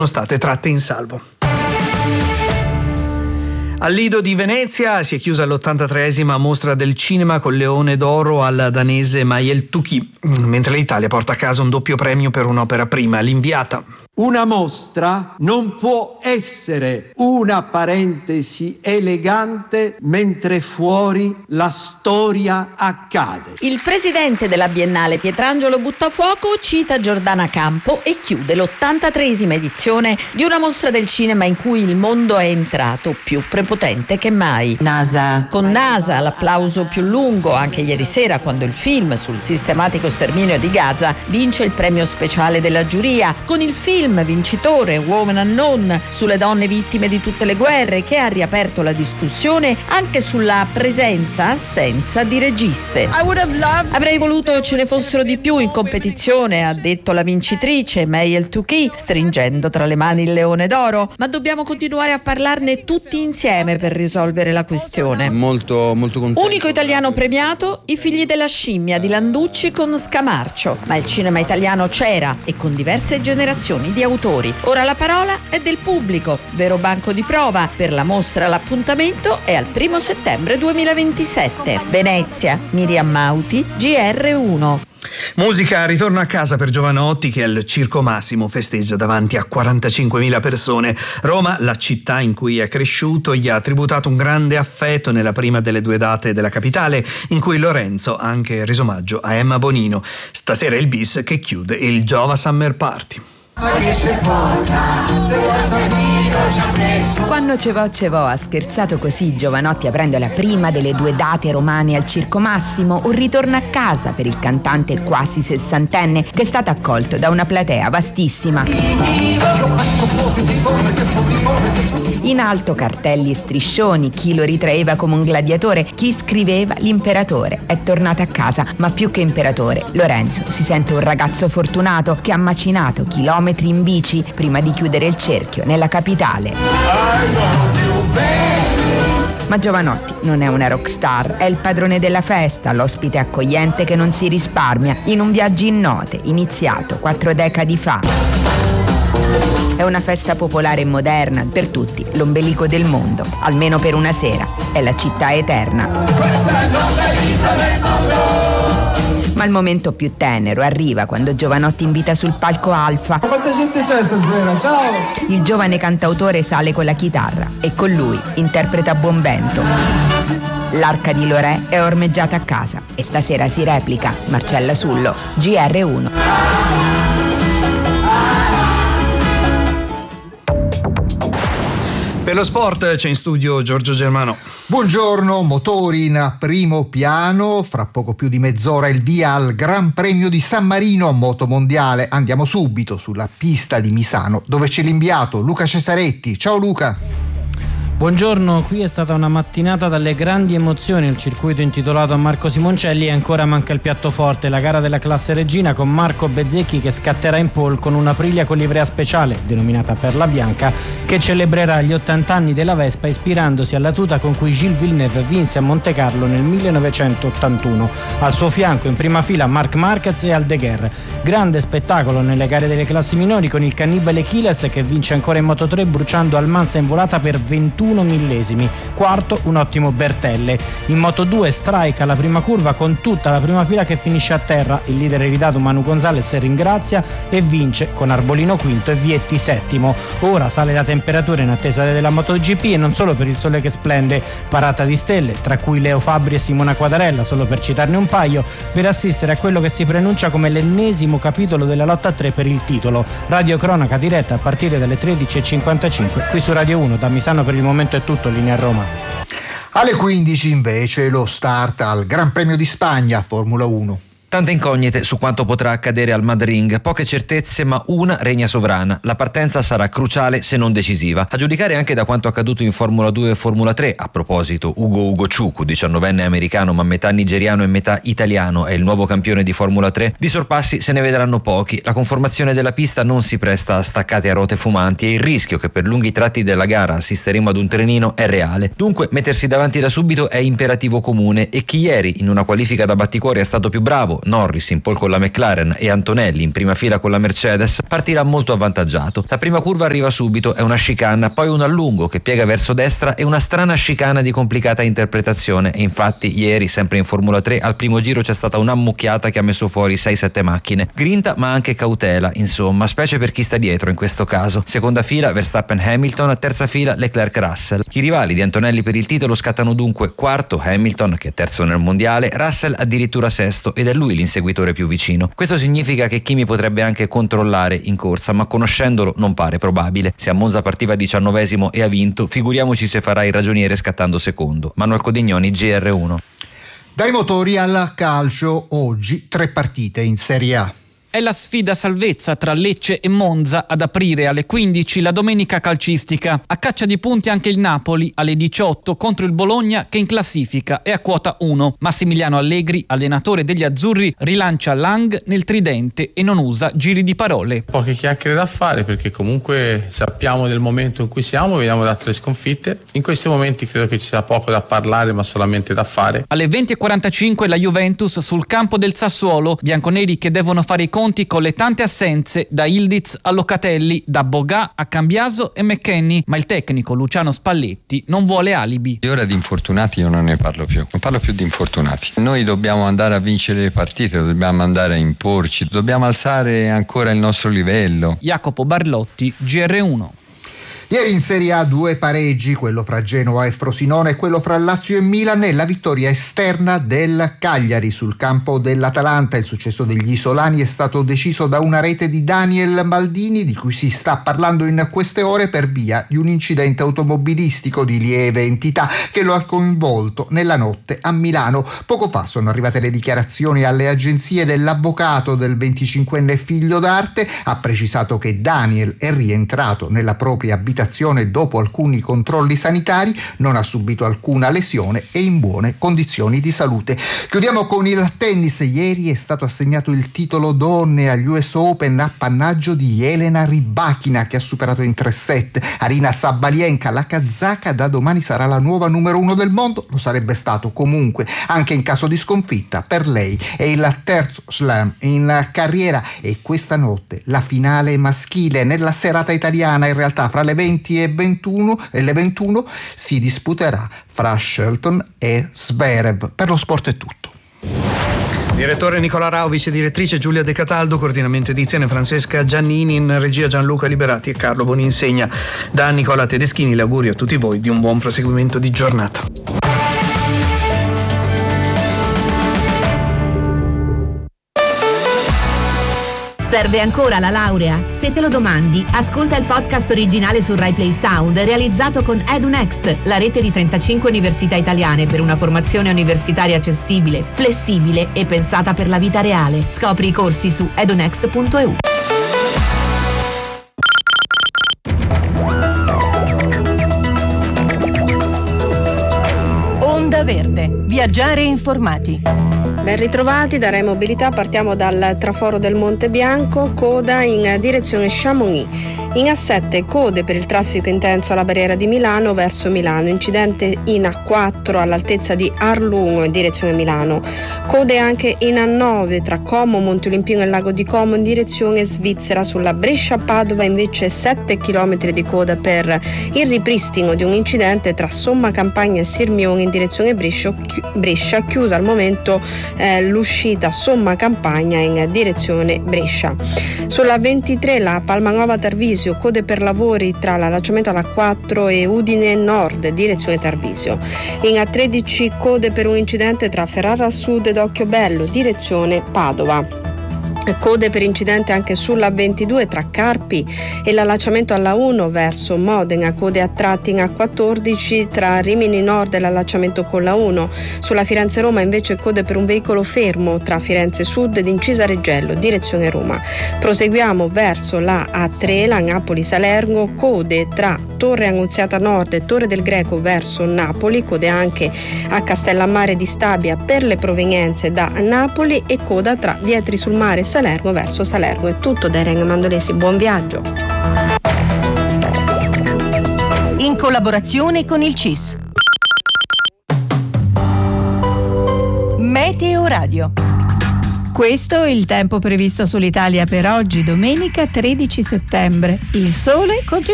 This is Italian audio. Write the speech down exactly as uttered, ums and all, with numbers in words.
state tratte in salvo. Al Lido di Venezia si è chiusa l'ottantatreesima mostra del cinema col Leone d'Oro al danese Mayel Touki, mentre l'Italia porta a casa un doppio premio per un'opera prima, L'Inviata. Una mostra non può essere una parentesi elegante mentre fuori la storia accade. Il presidente della Biennale Pietrangelo Buttafuoco cita Giordana Campo e chiude l'ottantatreesima edizione di una mostra del cinema in cui il mondo è entrato più prepotente che mai. NASA. Con NASA, l'applauso più lungo anche ieri sera quando il film sul sistematico sterminio di Gaza vince il premio speciale della giuria, con il film vincitore Woman Unknown sulle donne vittime di tutte le guerre, che ha riaperto la discussione anche sulla presenza-assenza di registe. Avrei voluto ce ne fossero di più in competizione, ha detto la vincitrice Mayel Touki, stringendo tra le mani il Leone d'Oro, ma dobbiamo continuare a parlarne tutti insieme per risolvere la questione. Molto, molto contento. Unico italiano premiato, I figli della scimmia di Landucci con Scamarcio, ma il cinema italiano c'era e con diverse generazioni di autori. Ora la parola è del pubblico, vero banco di prova. Per la mostra l'appuntamento è al primo settembre duemilaventisette. Venezia, Miriam Mauti, G R uno. Musica ritorno a casa per Jovanotti, che al Circo Massimo festeggia davanti a quarantacinquemila persone. Roma, la città in cui è cresciuto, gli ha tributato un grande affetto nella prima delle due date della capitale, in cui Lorenzo ha anche reso omaggio a Emma Bonino. Stasera è il bis che chiude il Giova Summer Party. Quando Cevò Cevò ha scherzato così Jovanotti aprendo la prima delle due date romane al Circo Massimo, un ritorno a casa per il cantante quasi sessantenne che è stato accolto da una platea vastissima. In alto cartelli e striscioni, chi lo ritraeva come un gladiatore, chi scriveva l'imperatore è tornato a casa, ma più che imperatore Lorenzo si sente un ragazzo fortunato che ha macinato chilometri in bici prima di chiudere il cerchio nella capitale. Ma Jovanotti non è una rockstar, è il padrone della festa, l'ospite accogliente che non si risparmia, in un viaggio in note iniziato quattro decadi fa. È una festa popolare e moderna per tutti, l'ombelico del mondo, almeno per una sera, è la città eterna. Questa è l'ombelico del mondo! Ma il momento più tenero arriva quando Jovanotti invita sul palco Alfa. Quanta gente c'è stasera? Ciao! Il giovane cantautore sale con la chitarra e con lui interpreta Buon Vento. L'Arca di Lorè è ormeggiata a casa e stasera si replica. Marcella Sullo, G R uno. Per lo sport c'è in studio Giorgio Germano. Buongiorno, motori in primo piano, fra poco più di mezz'ora il via al Gran Premio di San Marino Motomondiale. Andiamo subito sulla pista di Misano dove c'è l'inviato Luca Cesaretti. Ciao Luca. Buongiorno, qui è stata una mattinata dalle grandi emozioni al circuito intitolato a Marco Simoncelli e ancora manca il piatto forte, la gara della classe regina con Marco Bezzecchi che scatterà in pole con una Aprilia con livrea speciale, denominata Perla Bianca, che celebrerà gli ottanta anni della Vespa ispirandosi alla tuta con cui Gilles Villeneuve vinse a Monte Carlo nel millenovecentottantuno. Al suo fianco in prima fila Marc Marquez e Aldeguer. Grande spettacolo nelle gare delle classi minori con il cannibale Chiles che vince ancora in Moto tre bruciando Almansa in volata per ventuno millesimi. Quarto un ottimo Bertelle. In Moto due strike alla prima curva con tutta la prima fila che finisce a terra. Il leader irritato Manu Gonzalez ringrazia e vince con Arbolino quinto e Vietti settimo. Ora sale la temperatura in attesa della MotoGP e non solo per il sole che splende. Parata di stelle, tra cui Leo Fabri e Simona Quadarella, solo per citarne un paio, per assistere a quello che si preannuncia come l'ennesimo capitolo della lotta a tre per il titolo. Radio cronaca diretta a partire dalle tredici e cinquantacinque qui su Radio uno. Da Misano per il momento è tutto, linea Roma. Alle quindici invece lo start al Gran Premio di Spagna Formula uno. Tante incognite su quanto potrà accadere al Madring, poche certezze ma una regna sovrana. La partenza sarà cruciale se non decisiva. A giudicare anche da quanto accaduto in Formula due e Formula tre. A proposito, Ugo Ugochukwu, diciannovenne americano ma metà nigeriano e metà italiano, è il nuovo campione di Formula tre. Di sorpassi se ne vedranno pochi. La conformazione della pista non si presta a staccate a ruote fumanti e il rischio che per lunghi tratti della gara assisteremo ad un trenino è reale. Dunque mettersi davanti da subito è imperativo comune e chi ieri in una qualifica da batticuore è stato più bravo, Norris in pole con la McLaren e Antonelli in prima fila con la Mercedes, partirà molto avvantaggiato. La prima curva arriva subito, è una chicane, poi un allungo che piega verso destra e una strana chicane di complicata interpretazione. E infatti ieri, sempre in Formula tre, al primo giro c'è stata un'ammucchiata che ha messo fuori sei sette macchine. Grinta ma anche cautela, insomma, specie per chi sta dietro in questo caso. Seconda fila Verstappen Hamilton, terza fila Leclerc Russell. I rivali di Antonelli per il titolo scattano dunque quarto Hamilton, che è terzo nel mondiale, Russell addirittura sesto, ed è lui l'inseguitore più vicino. Questo significa che Kimi potrebbe anche controllare in corsa, ma conoscendolo non pare probabile. Se a Monza partiva diciannovesimo e ha vinto, figuriamoci se farà il ragioniere scattando secondo. Manuel Codignoni, G R uno. Dai motori al calcio, oggi tre partite in Serie A. È la sfida salvezza tra Lecce e Monza ad aprire alle quindici la domenica calcistica. A caccia di punti anche il Napoli alle diciotto contro il Bologna, che in classifica è a quota uno. Massimiliano Allegri, allenatore degli azzurri, rilancia Lang nel tridente e non usa giri di parole. Poche chiacchiere da fare, perché comunque sappiamo del momento in cui siamo, veniamo da tre sconfitte. In questi momenti credo che ci sia poco da parlare, ma solamente da fare. Alle venti e quarantacinque la Juventus sul campo del Sassuolo, bianconeri che devono fare i conti con le tante assenze, da Ildiz a Locatelli, da Bogà a Cambiaso e McKennie, ma il tecnico Luciano Spalletti non vuole alibi. E ora di infortunati io non ne parlo più, non parlo più di infortunati. Noi dobbiamo andare a vincere le partite, dobbiamo andare a imporci, dobbiamo alzare ancora il nostro livello. Jacopo Barlotti, G R uno. Ieri in Serie A due pareggi, quello fra Genova e Frosinone e quello fra Lazio e Milan, e la vittoria esterna del Cagliari sul campo dell'Atalanta. Il successo degli isolani è stato deciso da una rete di Daniel Maldini, di cui si sta parlando in queste ore per via di un incidente automobilistico di lieve entità che lo ha coinvolto nella notte a Milano. Poco fa sono arrivate le dichiarazioni alle agenzie dell'avvocato del venticinquenne figlio d'arte. Ha precisato che Daniel è rientrato nella propria abitazione dopo alcuni controlli sanitari, non ha subito alcuna lesione e in buone condizioni di salute. Chiudiamo con il tennis. Ieri è stato assegnato il titolo donne agli U S Open, appannaggio di Elena Rybakina, che ha superato in tre set Arina Sabalenka. La kazaka da domani sarà la nuova numero uno del mondo, lo sarebbe stato comunque anche in caso di sconfitta. Per lei è il terzo slam in carriera e questa notte la finale maschile nella serata italiana, in realtà fra le venti e ventuno e le ventuno, si disputerà fra Shelton e Zverev. Per lo sport è tutto. Direttore Nicola Rao, vice direttrice Giulia De Cataldo, coordinamento edizione Francesca Giannini, in regia Gianluca Liberati e Carlo Boninsegna. Da Nicola Tedeschini l'augurio a tutti voi di un buon proseguimento di giornata. Serve ancora la laurea? Se te lo domandi, ascolta il podcast originale su Rai Play Sound realizzato con EduNext, la rete di trentacinque università italiane per una formazione universitaria accessibile, flessibile e pensata per la vita reale. Scopri i corsi su edunext punto e u. Onda Verde. Viaggiare informati. Ben ritrovati da Rai Mobilità, partiamo dal traforo del Monte Bianco, coda in direzione Chamonix. In A sette code per il traffico intenso alla barriera di Milano verso Milano, incidente in A quattro all'altezza di Arlungo in direzione Milano. Code anche in A nove tra Como, Monte Olimpino e Lago di Como in direzione Svizzera. Sulla Brescia-Padova invece sette chilometri di coda per il ripristino di un incidente tra Somma Campagna e Sirmione in direzione Brescia, Brescia chiusa al momento eh, l'uscita Somma Campagna in direzione Brescia. Sulla ventitré la Palmanova Tarvisio, code per lavori tra l'allacciamento alla quattro e Udine Nord direzione Tarvisio. In A tredici code per un incidente tra Ferrara Sud ed Occhiobello direzione Padova. Code per incidente anche sulla ventidue tra Carpi e l'allacciamento alla uno verso Modena, code a tratti in A quattordici tra Rimini Nord e l'allacciamento con la uno. Sulla Firenze-Roma invece code per un veicolo fermo tra Firenze Sud ed Incisa Reggello, direzione Roma. Proseguiamo verso la A tre, la Napoli-Salerno, code tra Torre Annunziata Nord e Torre del Greco verso Napoli, code anche a Castellammare di Stabia per le provenienze da Napoli e coda tra Vietri sul Mare e Salerno verso Salerno. È tutto da Irene Mandolesi, buon viaggio. In collaborazione con il C I S. Meteo Radio. Questo è il tempo previsto sull'Italia per oggi, domenica tredici settembre. Il sole continua